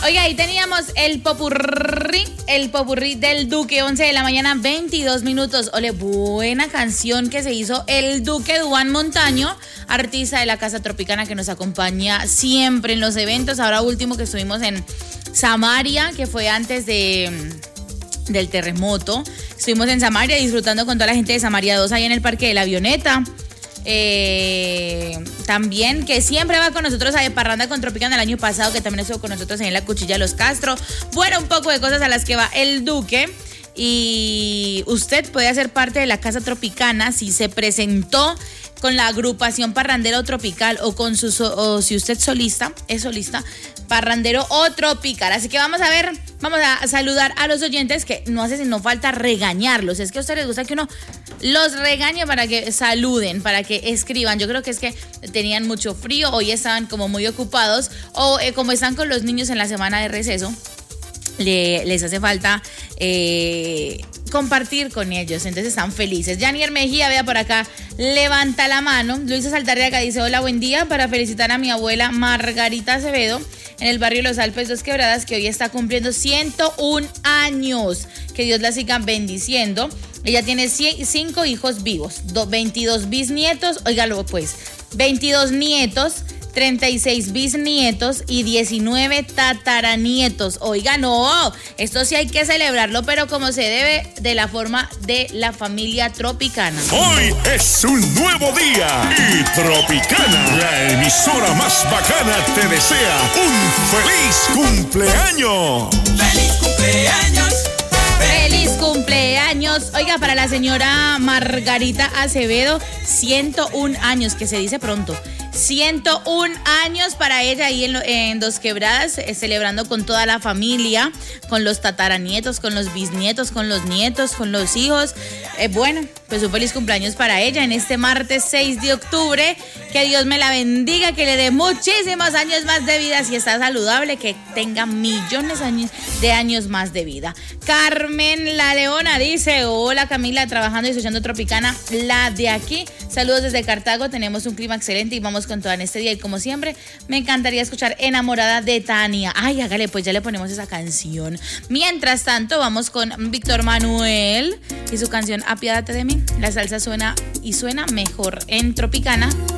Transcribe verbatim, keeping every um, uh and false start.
Oiga, ahí teníamos el popurrí, el popurrí del Duque, once de la mañana, veintidós minutos. Ole, buena canción que se hizo el Duque Duván Montaño, artista de la Casa Tropicana que nos acompaña siempre en los eventos. Ahora último que estuvimos en Samaria, que fue antes de... del terremoto. Estuvimos en Samaria disfrutando con toda la gente de Samaria dos ahí en el Parque de la Avioneta. Eh, también que siempre va con nosotros a de Parranda con Tropicana el año pasado, que también estuvo con nosotros en la Cuchilla de los Castro. Bueno, un poco de cosas a las que va el Duque. Y usted puede hacer parte de la Casa Tropicana si se presentó con la agrupación Parrandero Tropical o con su o si usted solista, es solista, Parrandero o Tropical. Así que vamos a ver, vamos a saludar a los oyentes, que no hace sino falta regañarlos. Es que a ustedes les gusta que uno los regañe para que saluden, para que escriban. Yo creo que es que tenían mucho frío, hoy estaban como muy ocupados, o eh, como están con los niños en la semana de receso, le, les hace falta eh, compartir con ellos, entonces están felices. Janier Mejía, vea por acá, levanta la mano. Luisa Saldarriaga dice: hola, buen día, para felicitar a mi abuela Margarita Acevedo en el barrio Los Alpes Dos Quebradas, que hoy está cumpliendo ciento un años. Que Dios la siga bendiciendo. Ella tiene cinco hijos vivos, veintidós bisnietos, óigalo pues, veintidós nietos, treinta y seis bisnietos y diecinueve tataranietos. Oiga, no, esto sí hay que celebrarlo, pero como se debe, de la forma de la familia Tropicana. Hoy es un nuevo día y Tropicana, la emisora más bacana, te desea un feliz cumpleaños. ¡Feliz cumpleaños! ¡Feliz cumpleaños! Oiga, para la señora Margarita Acevedo, ciento un años, que se dice pronto. ciento un años para ella ahí en, en Dos Quebradas, eh, celebrando con toda la familia, con los tataranietos, con los bisnietos, con los nietos, con los hijos. Eh, bueno, pues un feliz cumpleaños para ella en este martes seis de octubre. Que Dios me la bendiga, que le dé muchísimos años más de vida, si está saludable, que tenga millones de años más de vida. Carmen La Leona dice: hola Camila, trabajando y escuchando Tropicana, la de aquí. Saludos desde Cartago, tenemos un clima excelente y vamos con todo en este día. Y como siempre, me encantaría escuchar Enamorada de Tania. Ay, hágale, pues ya le ponemos esa canción. Mientras tanto, vamos con Víctor Manuel y su canción Apiádate de mí. La salsa suena y suena mejor en Tropicana.